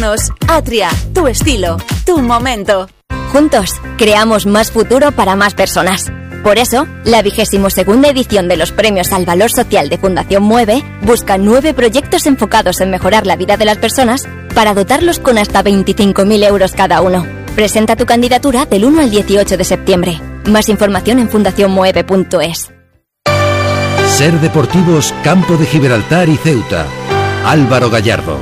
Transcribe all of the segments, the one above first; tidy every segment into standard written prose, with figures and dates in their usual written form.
modernos. Atria, tu estilo, tu momento. Juntos, creamos más futuro para más personas. Por eso, la 22ª edición de los Premios al Valor Social de Fundación Mueve busca 9 proyectos enfocados en mejorar la vida de las personas para dotarlos con hasta 25.000 euros cada uno. Presenta tu candidatura del 1 al 18 de septiembre. Más información en fundacionmueve.es. Ser Deportivos Campo de Gibraltar y Ceuta. Álvaro Gallardo.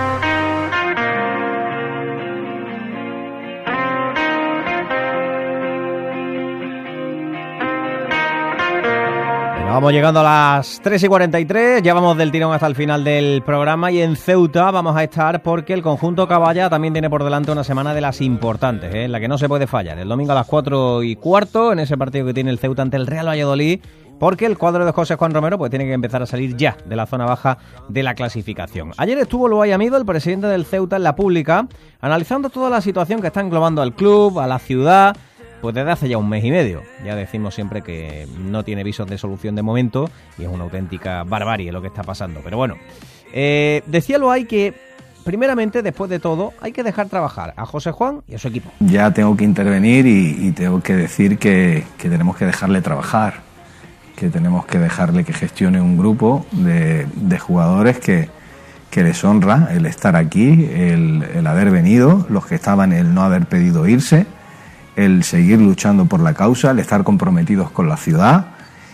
Vamos llegando a las 3:43, ya vamos del tirón hasta el final del programa y en Ceuta vamos a estar porque el conjunto Caballa también tiene por delante una semana de las importantes, en la que no se puede fallar. El domingo a las 4:15, en ese partido que tiene el Ceuta ante el Real Valladolid, porque el cuadro de José Juan Romero pues tiene que empezar a salir ya de la zona baja de la clasificación. Ayer estuvo Luay Amido, el presidente del Ceuta, en la pública, analizando toda la situación que está englobando al club, a la ciudad, pues desde hace ya un mes y medio. Ya decimos siempre que no tiene visos de solución de momento y es una auténtica barbarie lo que está pasando. Pero bueno, decía Luay que primeramente, después de todo, hay que dejar trabajar a José Juan y a su equipo. Ya tengo que intervenir y tengo que decir que tenemos que dejarle trabajar, que tenemos que dejarle que gestione un grupo de jugadores que les honra el estar aquí, el haber venido, los que estaban, el no haber pedido irse, el seguir luchando por la causa, el estar comprometidos con la ciudad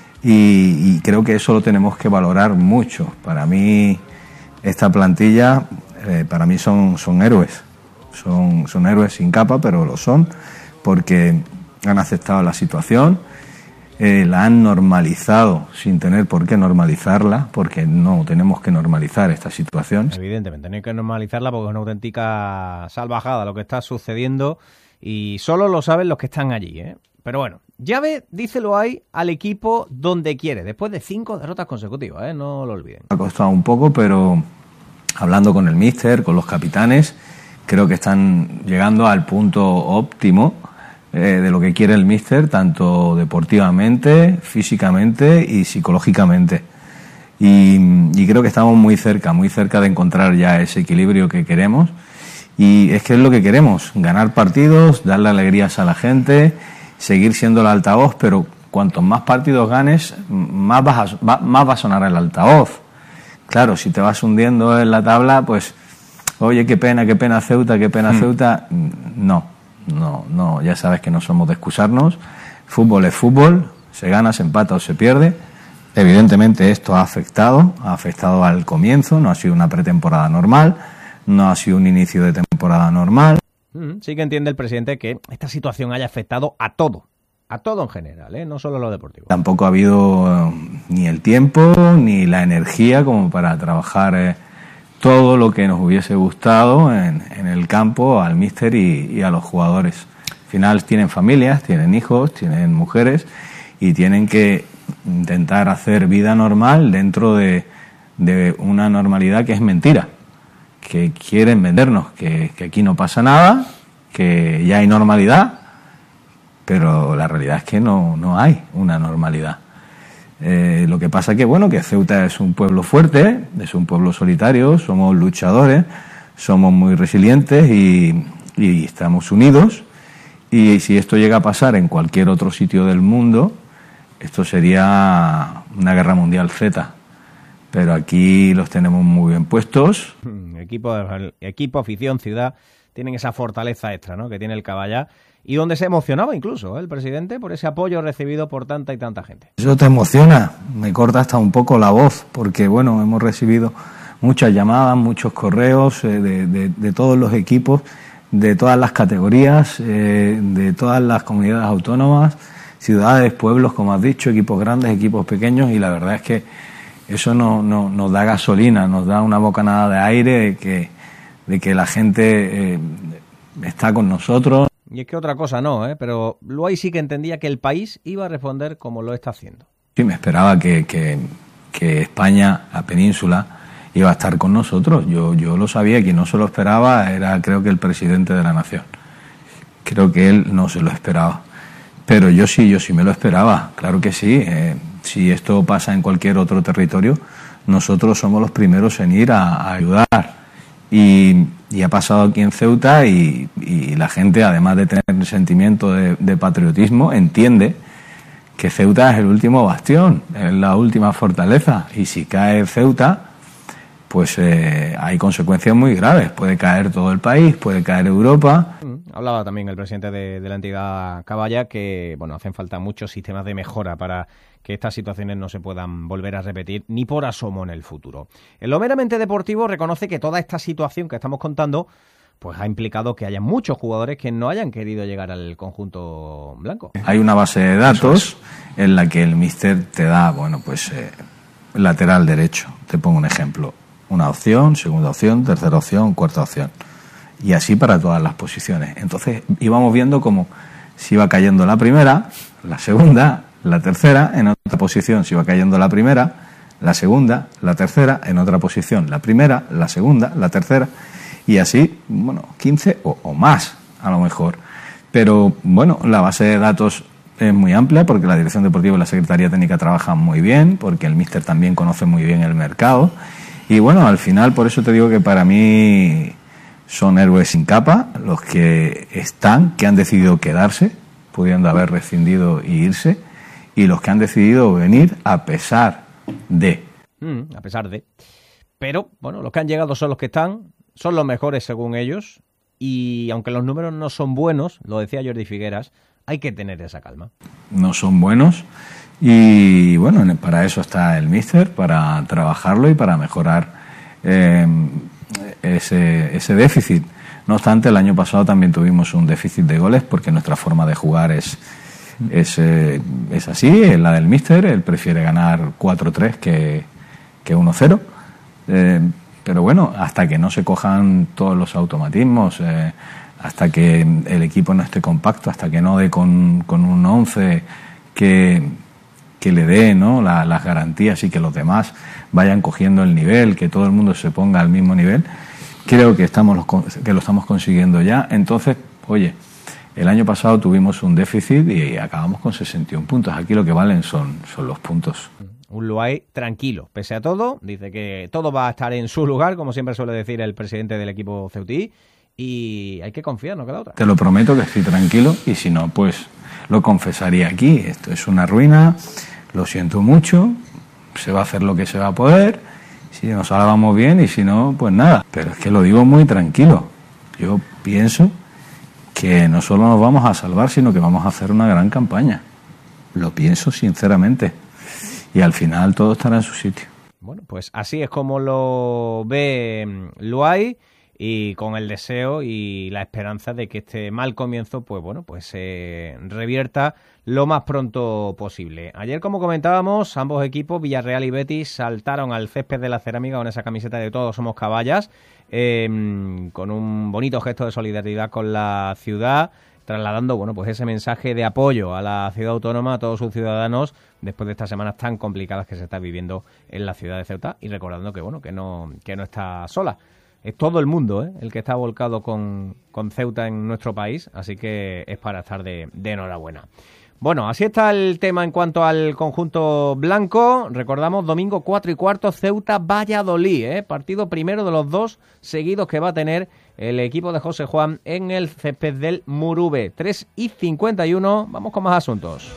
y creo que eso lo tenemos que valorar mucho. Para mí esta plantilla, para mí son héroes, son héroes sin capa, pero lo son porque han aceptado la situación, la han normalizado sin tener por qué normalizarla, porque no tenemos que normalizar esta situación. Evidentemente, no hay que normalizarla porque es una auténtica salvajada lo que está sucediendo. Y solo lo saben los que están allí, ¿eh? Pero bueno, llave, díselo ahí, al equipo donde quiere, después de 5 derrotas consecutivas, ¿eh? No lo olviden. Ha costado un poco, pero hablando con el míster, con los capitanes, creo que están llegando al punto óptimo de lo que quiere el míster, tanto deportivamente, físicamente y psicológicamente. Y creo que estamos muy cerca de encontrar ya ese equilibrio que queremos. Y es que es lo que queremos, ganar partidos, darle alegrías a la gente, seguir siendo el altavoz, pero cuantos más partidos ganes, más va a sonar el altavoz. Claro, si te vas hundiendo en la tabla, pues, oye, qué pena Ceuta, Ceuta. No, ya sabes que no somos de excusarnos. Fútbol es fútbol, se gana, se empata o se pierde. Evidentemente esto ha afectado al comienzo, no ha sido una pretemporada normal. No ha sido un inicio de temporada normal. Sí que entiende el presidente que esta situación haya afectado a todo en general, ¿eh? No solo a lo deportivo. Tampoco ha habido ni el tiempo ni la energía como para trabajar todo lo que nos hubiese gustado en el campo, al míster y a los jugadores. Al final tienen familias, tienen hijos, tienen mujeres y tienen que intentar hacer vida normal dentro de una normalidad que es mentira. Que quieren vendernos, que aquí no pasa nada, que ya hay normalidad, pero la realidad es que no hay una normalidad. Lo que pasa que que Ceuta es un pueblo fuerte, es un pueblo solitario, somos luchadores, somos muy resilientes y estamos unidos, y si esto llega a pasar en cualquier otro sitio del mundo, esto sería una guerra mundial Z. Pero aquí los tenemos muy bien puestos. Equipo, afición, ciudad, tienen esa fortaleza extra, ¿no?, que tiene el Caballa, y donde se emocionaba incluso el presidente por ese apoyo recibido por tanta y tanta gente. Eso te emociona, me corta hasta un poco la voz, porque hemos recibido muchas llamadas, muchos correos de todos los equipos, de todas las categorías, de todas las comunidades autónomas, ciudades, pueblos, como has dicho, equipos grandes, equipos pequeños, y la verdad es que eso nos da gasolina, nos da una bocanada de aire de que la gente está con nosotros. Y es que otra cosa no, pero Luay sí que entendía que el país iba a responder como lo está haciendo. Sí, me esperaba que España, la península, iba a estar con nosotros. Yo lo sabía, quien no se lo esperaba era, creo que el presidente de la nación. Creo que él no se lo esperaba. Pero yo sí me lo esperaba, claro que sí. Si esto pasa en cualquier otro territorio, nosotros somos los primeros en ir a ayudar. Y Y ha pasado aquí en Ceuta y la gente, además de tener un sentimiento de patriotismo, entiende que Ceuta es el último bastión, es la última fortaleza. Y si cae Ceuta, pues hay consecuencias muy graves. Puede caer todo el país, puede caer Europa. Hablaba también el presidente de la entidad Caballa que, bueno, hacen falta muchos sistemas de mejora para que estas situaciones no se puedan volver a repetir ni por asomo en el futuro. En lo meramente deportivo reconoce que toda esta situación que estamos contando pues ha implicado que haya muchos jugadores que no hayan querido llegar al conjunto blanco. Hay una base de datos en la que el míster te da, bueno, pues lateral derecho. Te pongo un ejemplo. Una opción, segunda opción, tercera opción, cuarta opción. Y así para todas las posiciones. Entonces íbamos viendo cómo se iba cayendo la primera, la segunda, la tercera, en otra posición se iba cayendo la primera, la segunda, la tercera, en otra posición la primera, la segunda, la tercera, y así, bueno, 15 o más a lo mejor. Pero bueno, la base de datos es muy amplia porque la dirección deportiva y la secretaría técnica trabajan muy bien, porque el míster también conoce muy bien el mercado. Y bueno, al final, por eso te digo que para mí son héroes sin capa los que están, que han decidido quedarse, pudiendo haber rescindido y irse, y los que han decidido venir a pesar de. A pesar de. Pero, bueno, los que han llegado son los que están, son los mejores según ellos, y aunque los números no son buenos, lo decía Jordi Figueras, hay que tener esa calma. No son buenos. Y bueno, para eso está el míster, para trabajarlo y para mejorar ese déficit. No obstante, el año pasado también tuvimos un déficit de goles porque nuestra forma de jugar es así, es la del míster. Él prefiere ganar 4-3 que 1-0. Pero bueno, hasta que no se cojan todos los automatismos, hasta que el equipo no esté compacto, hasta que no dé con un 11 que le dé, ¿no?, las garantías y que los demás vayan cogiendo el nivel, que todo el mundo se ponga al mismo nivel, creo que lo estamos consiguiendo ya. Entonces, oye, el año pasado tuvimos un déficit y acabamos con 61 puntos. Aquí lo que valen son los puntos. Un Luay tranquilo, pese a todo, dice que todo va a estar en su lugar, como siempre suele decir el presidente del equipo ceutí, y hay que confiar, no queda otra. Te lo prometo que estoy tranquilo, y si no, pues lo confesaría aquí. Esto es una ruina, lo siento mucho, se va a hacer lo que se va a poder, si nos salvamos bien y si no, pues nada. Pero es que lo digo muy tranquilo. Yo pienso que no solo nos vamos a salvar, sino que vamos a hacer una gran campaña. Lo pienso sinceramente. Y al final todo estará en su sitio. Bueno, pues así es como lo ve Luay, y con el deseo y la esperanza de que este mal comienzo, pues bueno, pues se revierta lo más pronto posible. Ayer, como comentábamos, ambos equipos, Villarreal y Betis, saltaron al césped de la Cerámica con esa camiseta de Todos Somos Caballas, con un bonito gesto de solidaridad con la ciudad, trasladando, bueno, pues ese mensaje de apoyo a la ciudad autónoma, a todos sus ciudadanos, después de estas semanas tan complicadas que se está viviendo en la ciudad de Ceuta, y recordando que, bueno, que no está sola. Es todo el mundo el que está volcado con Ceuta en nuestro país, así que es para estar de enhorabuena. Bueno, así está el tema en cuanto al conjunto blanco. Recordamos, domingo 4:15, Ceuta-Valladolid, partido primero de los dos seguidos que va a tener el equipo de José Juan en el césped del Murube. 3:51, vamos con más asuntos.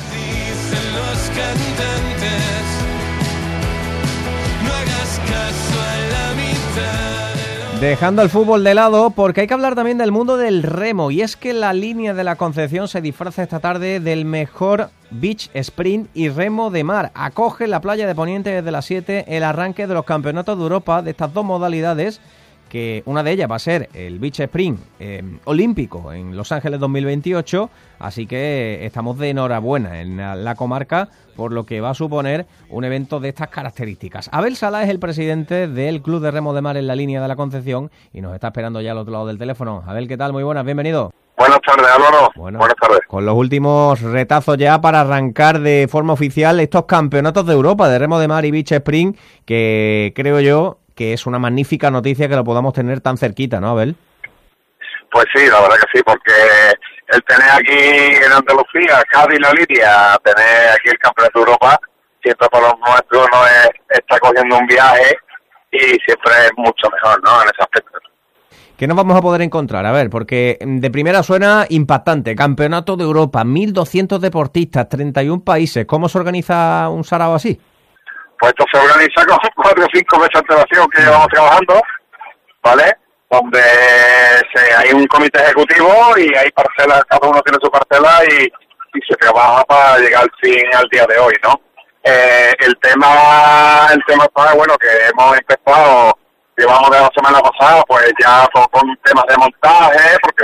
Dejando el fútbol de lado, porque hay que hablar también del mundo del remo, y es que la línea de la Concepción se disfraza esta tarde del mejor beach sprint y remo de mar. Acoge la playa de Poniente desde las 7 el arranque de los campeonatos de Europa de estas dos modalidades, que una de ellas va a ser el beach sprint olímpico en Los Ángeles 2028, así que estamos de enhorabuena en la comarca por lo que va a suponer un evento de estas características. Abel Sala es el presidente del Club de Remo de Mar en la línea de la Concepción y nos está esperando ya al otro lado del teléfono. Abel, ¿qué tal? Muy buenas, bienvenido. Buenas tardes, Álvaro. Bueno, buenas tardes. Con los últimos retazos ya para arrancar de forma oficial estos campeonatos de Europa de remo de mar y beach sprint, que creo yo que es una magnífica noticia que lo podamos tener tan cerquita, ¿no, Abel? Pues sí, la verdad que sí, porque el tener aquí en Andalucía, Cádiz y la Lidia, tener aquí el Campeonato de Europa, siempre para los nuestros no es estar cogiendo un viaje y siempre es mucho mejor, ¿no?, en ese aspecto. ¿Qué nos vamos a poder encontrar? A ver, porque de primera suena impactante. Campeonato de Europa, 1.200 deportistas, 31 países. ¿Cómo se organiza un sarao así? Pues esto se organiza con 4 o 5 meses de antelación que llevamos trabajando, ¿vale? Donde hay un comité ejecutivo y hay parcelas, cada uno tiene su parcela y se trabaja para llegar al día de hoy, ¿no? El tema está, bueno, que hemos empezado, llevamos de la semana pasada, pues ya con temas de montaje, porque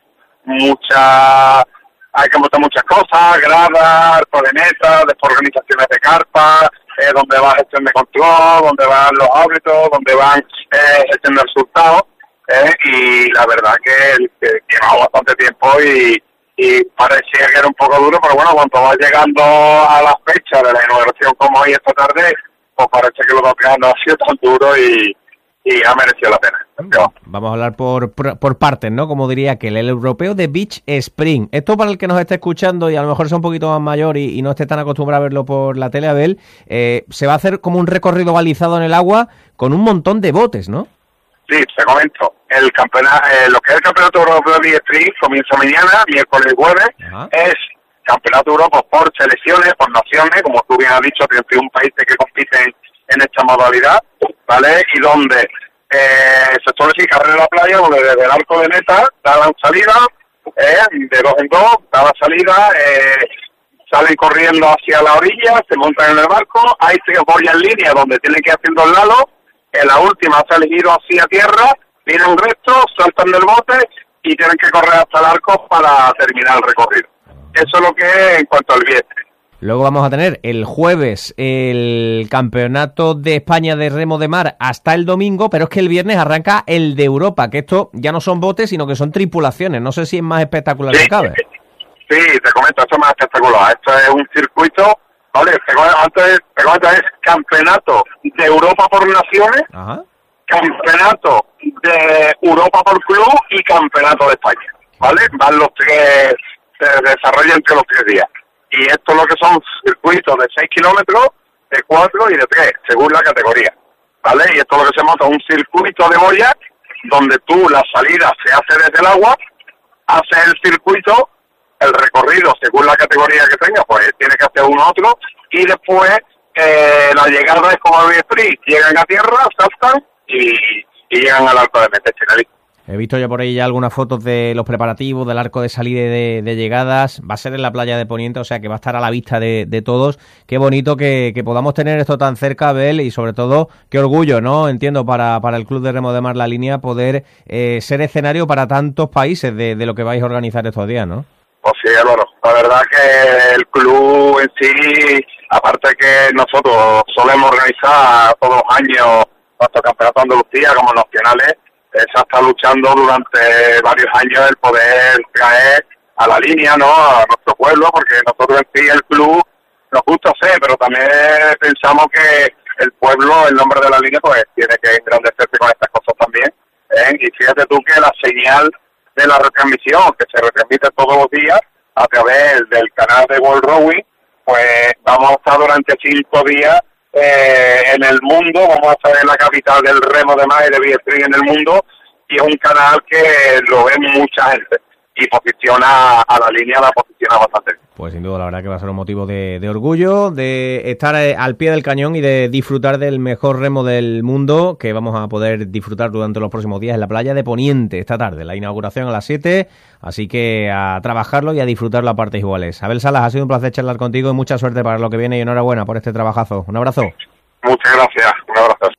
hay que montar muchas cosas, gradas, coordenetas, después organizaciones de carpas, donde va gestión de control, donde van los árbitros, donde van gestión de resultados, y la verdad que llevamos bastante tiempo y parecía que era un poco duro, pero bueno, cuando va llegando a la fecha de la inauguración como hoy esta tarde, pues parece que lo que no ha sido tan duro y ha merecido la pena. Vamos a hablar por partes, ¿no? Como diría aquel, el europeo de Beach Spring. Esto para el que nos esté escuchando y a lo mejor sea un poquito más mayor y no esté tan acostumbrado a verlo por la tele, Abel, se va a hacer como un recorrido balizado en el agua con un montón de botes, ¿no? Sí, te comento. El campeonato, lo que es el campeonato europeo de Beach Spring comienza mañana, miércoles y jueves. Ajá. Es campeonato Europa por selecciones, por naciones, como tú bien has dicho, 31 países que compiten en esta modalidad, ¿vale? Y donde se suele decir carrera en la playa, donde desde el arco de meta da la salida, de 2 en 2, da la salida, salen corriendo hacia la orilla, se montan en el barco, hay 3 boyas en línea donde tienen que ir haciendo el lado, en la última hace el giro hacia tierra, vienen recto, saltan del bote y tienen que correr hasta el arco para terminar el recorrido. Eso es lo que es en cuanto al vientre. Luego vamos a tener el jueves el Campeonato de España de Remo de Mar hasta el domingo, pero es que el viernes arranca el de Europa, que esto ya no son botes, sino que son tripulaciones. No sé si es más espectacular que cabe. Sí, te comento, esto es más espectacular. Esto es un circuito, ¿vale? Te comento, es Campeonato de Europa por naciones, ajá, Campeonato de Europa por club y Campeonato de España, ¿vale? Van los 3, se desarrollan entre los 3 días. Y esto es lo que son circuitos de 6 kilómetros, de 4 y de 3, según la categoría, ¿vale? Y esto es lo que se monta, un circuito de boya, donde tú la salida se hace desde el agua, haces el circuito, el recorrido según la categoría que tengas, pues tienes que hacer uno otro, y después la llegada es como el sprint, llegan a tierra, saltan y llegan al arco de meta. He visto yo por ahí ya algunas fotos de los preparativos, del arco de salida y de llegadas. Va a ser en la playa de Poniente, o sea que va a estar a la vista de todos. Qué bonito que podamos tener esto tan cerca, Abel, y sobre todo, qué orgullo, ¿no? Entiendo para el Club de Remo de Mar La Línea poder ser escenario para tantos países de lo que vais a organizar estos días, ¿no? Pues sí, Álvaro. La verdad que el club en sí, aparte que nosotros solemos organizar todos los años tanto campeonatos de Andalucía como nacionales, se está luchando durante varios años el poder traer a La Línea, ¿no?, a nuestro pueblo, porque nosotros en sí, el club, nos gusta hacer, pero también pensamos que el pueblo, el nombre de La Línea, pues tiene que engrandecerse con estas cosas también, y fíjate tú que la señal de la retransmisión, que se retransmite todos los días a través del canal de World Rowing, pues vamos a estar durante 5 días en el mundo, vamos a estar en la capital del remo de mar y de Beach Spring en el mundo, y es un canal que lo ve mucha gente y posiciona a La Línea, la posiciona bastante bien. Pues sin duda, la verdad que va a ser un motivo de orgullo, de estar al pie del cañón y de disfrutar del mejor remo del mundo, que vamos a poder disfrutar durante los próximos días en la playa de Poniente esta tarde. La inauguración a las 7, así que a trabajarlo y a disfrutarlo a partes iguales. Abel Salas, ha sido un placer charlar contigo y mucha suerte para lo que viene y enhorabuena por este trabajazo. Un abrazo. Muchas gracias, un abrazo.